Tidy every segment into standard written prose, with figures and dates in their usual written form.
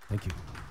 Thank you.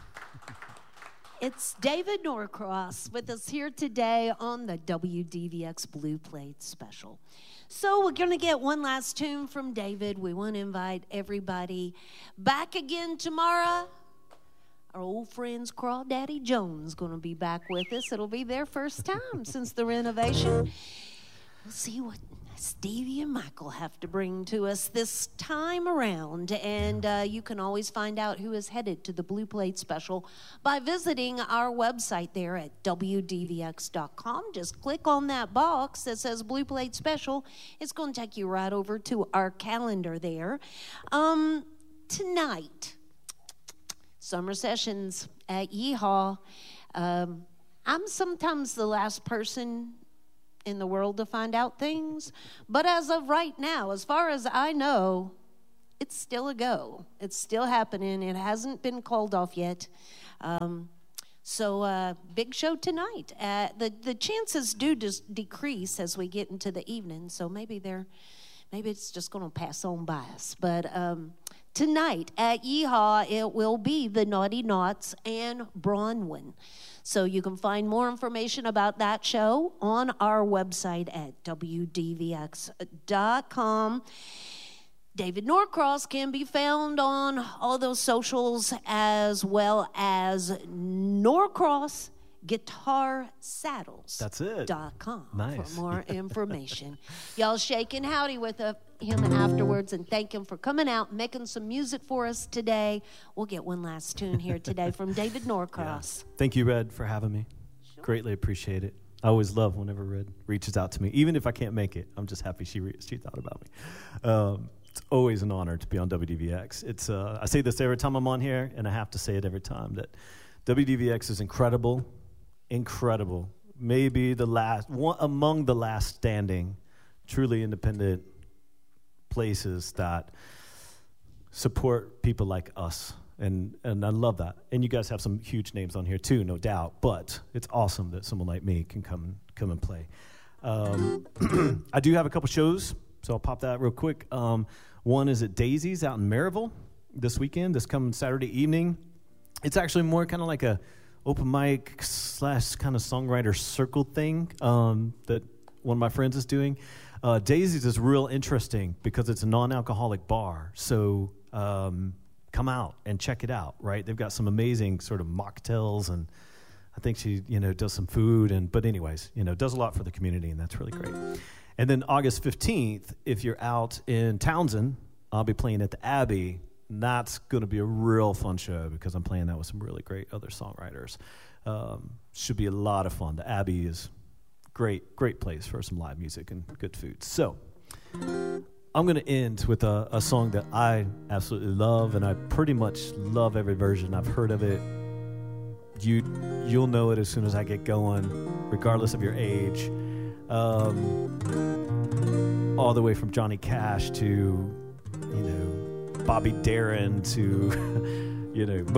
It's David Norcross with us here today on the WDVX Blue Plate Special. So we're going to get one last tune from David. We want to invite everybody back again tomorrow. Our old friends Crawdaddy Jones going to be back with us. It'll be their first time since the renovation. We'll see what Stevie and Michael have to bring to us this time around. And you can always find out who is headed to the Blue Plate Special by visiting our website there at WDVX.com. Just click on that box that says Blue Plate Special. It's going to take you right over to our calendar there. Tonight, Summer Sessions at Yeehaw. I'm sometimes the last person in the world to find out things, but as of right now, as far as I know, it's still a go. It's still happening. It hasn't been called off yet. So big show tonight. The chances do just decrease as we get into the evening, so maybe it's just going to pass on by us. But tonight at Yeehaw, it will be the Naughty Knots and Bronwyn. So you can find more information about that show on our website at WDVX.com. David Norcross can be found on all those socials as well as Norcross Guitar Saddles. That's it. .com Nice. For more information. Y'all shake and howdy with him afterwards and thank him for coming out and making some music for us today. We'll get one last tune here today from David Norcross. Yeah. Thank you, Red, for having me. Sure. Greatly appreciate it. I always love whenever Red reaches out to me. Even if I can't make it, I'm just happy she thought about me. It's always an honor to be on WDVX. I say this every time I'm on here, and I have to say it every time, that WDVX is incredible. Maybe among the last standing, truly independent places that support people like us. And I love that. And you guys have some huge names on here too, no doubt. But it's awesome that someone like me can come and play. I do have a couple shows, so I'll pop that real quick. One is at Daisy's out in Maryville this weekend, this coming Saturday evening. It's actually more kind of like a open mic / kind of songwriter circle thing that one of my friends is doing. Daisy's is real interesting because it's a non-alcoholic bar. So come out and check it out, right? They've got some amazing sort of mocktails, and I think she, does some food. But anyways, does a lot for the community, and that's really great. And then August 15th, if you're out in Townsend, I'll be playing at the Abbey. And that's going to be a real fun show because I'm playing that with some really great other songwriters. Should be a lot of fun. The Abbey is great place for some live music and good food. So I'm going to end with a song that I absolutely love, and I pretty much love every version I've heard of it. You'll know it as soon as I get going, regardless of your age. All the way from Johnny Cash to, Bobby Darin to,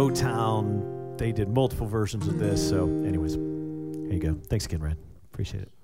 Motown. They did multiple versions of this. So anyways, here you go. Thanks again, Red. Appreciate it.